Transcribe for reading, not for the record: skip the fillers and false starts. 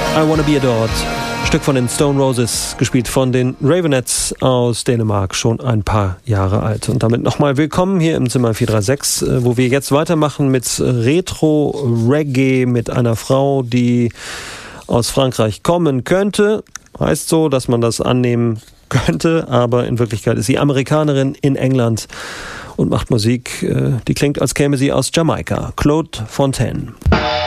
I Wanna Be Adored. Stück von den Stone Roses, gespielt von den Ravenettes aus Dänemark, schon ein paar Jahre alt. Und damit nochmal willkommen hier im Zimmer 436, wo wir jetzt weitermachen mit Retro-Reggae, mit einer Frau, die aus Frankreich kommen könnte. Heißt so, dass man das annehmen könnte, aber in Wirklichkeit ist sie Amerikanerin in England und macht Musik, die klingt, als käme sie aus Jamaika. Claude Fontaine.